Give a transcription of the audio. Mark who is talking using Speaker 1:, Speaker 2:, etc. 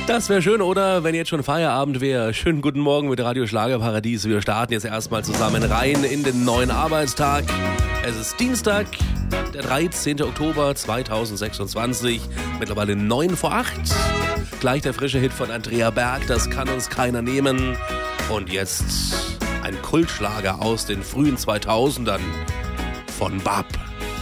Speaker 1: Das wäre schön, oder? Wenn jetzt schon Feierabend wäre. Schönen guten Morgen mit Radio Schlagerparadies. Wir starten jetzt erstmal zusammen rein in den neuen Arbeitstag. Es ist Dienstag, der 13. Oktober 2026. Mittlerweile 9 vor 8. Gleich der frische Hit von Andrea Berg, das kann uns keiner nehmen. Und jetzt ein Kultschlager aus den frühen 2000ern von Bab.